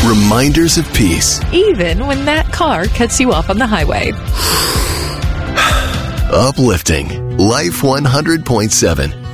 Reminders of peace. Even when that car cuts you off on the highway. Uplifting. Life 100.7.